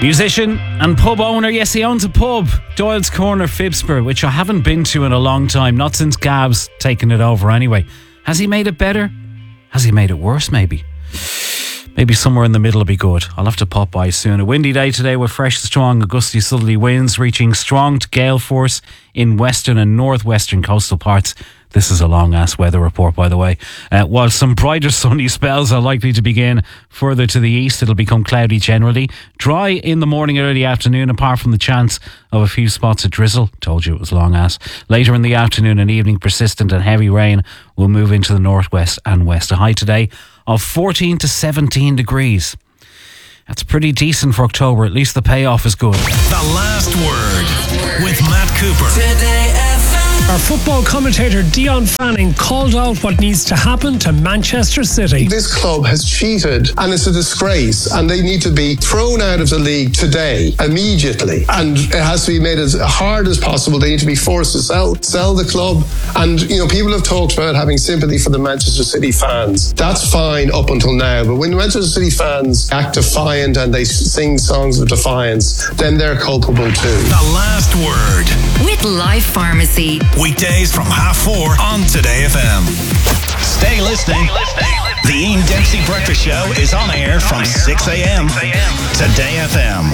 Musician and pub owner, yes, he owns a pub, Doyle's Corner, Phibsborough, which I haven't been to in a long time, not since Gab's taken it over anyway. Has he made it better? Has he made it worse, maybe? Maybe somewhere in the middle will be good. I'll have to pop by soon. A windy day today with fresh, strong, gusty southerly winds reaching strong to gale force in western and northwestern coastal parts. This is a long-ass weather report, by the way. While some brighter sunny spells are likely to begin further to the east, it'll become cloudy generally. Dry in the morning, early afternoon, apart from the chance of a few spots of drizzle. Told you it was long-ass. Later in the afternoon and evening, persistent and heavy rain will move into the northwest and west. A high today of 14 to 17 degrees. That's pretty decent for October. At least the payoff is good. The Last Word with Matt Cooper. Today FM. Our football commentator Dion Fanning called out what needs to happen to Manchester City. This club has cheated and it's a disgrace, and they need to be thrown out of the league today, immediately. And it has to be made as hard as possible. They need to be forced to sell the club. And, you know, people have talked about having sympathy for the Manchester City fans. That's fine up until now. But when the Manchester City fans act defiant and they sing songs of defiance, then they're culpable too. The Last Word With Life Pharmacy. Weekdays from 4:30 on Today FM. Stay listening. The Ian Dempsey Breakfast Show is on air from 6 a.m. Today FM.